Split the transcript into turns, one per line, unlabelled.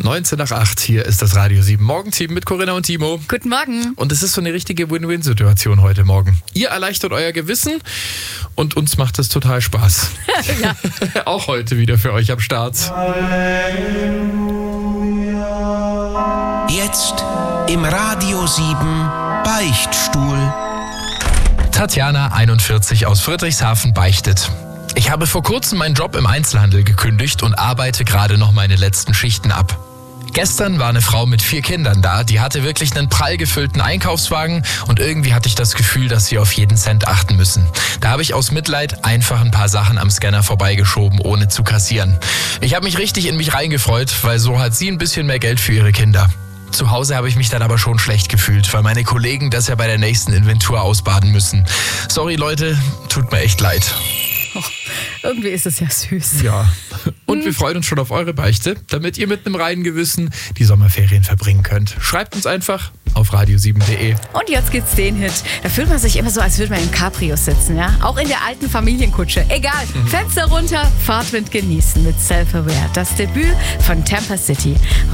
19 nach 8, hier ist das Radio 7 Morgenteam mit Corinna und Timo.
Guten Morgen.
Und es ist so eine richtige Win-Win-Situation heute Morgen. Ihr erleichtert euer Gewissen und uns macht es total Spaß.
Ja.
Auch heute wieder für euch am Start.
Jetzt im Radio 7 Beichtstuhl.
Tatjana, 41, aus Friedrichshafen, beichtet: Ich habe vor kurzem meinen Job im Einzelhandel gekündigt und arbeite gerade noch meine letzten Schichten ab. Gestern war eine Frau mit 4 Kindern da, die hatte wirklich einen prall gefüllten Einkaufswagen und irgendwie hatte ich das Gefühl, dass sie auf jeden Cent achten müssen. Da habe ich aus Mitleid einfach ein paar Sachen am Scanner vorbeigeschoben, ohne zu kassieren. Ich habe mich richtig in mich reingefreut, weil so hat sie ein bisschen mehr Geld für ihre Kinder. Zu Hause habe ich mich dann aber schon schlecht gefühlt, weil meine Kollegen das ja bei der nächsten Inventur ausbaden müssen. Sorry Leute, tut mir echt leid.
Oh, irgendwie ist es ja süß.
Ja, und wir freuen uns schon auf eure Beichte, damit ihr mit einem reinen Gewissen die Sommerferien verbringen könnt. Schreibt uns einfach auf radio7.de.
Und jetzt gibt's den Hit. Da fühlt man sich immer so, als würde man im Cabrio sitzen, ja? Auch in der alten Familienkutsche. Egal, Fenster runter, Fahrtwind genießen mit Self-Aware. Das Debüt von Tampa City.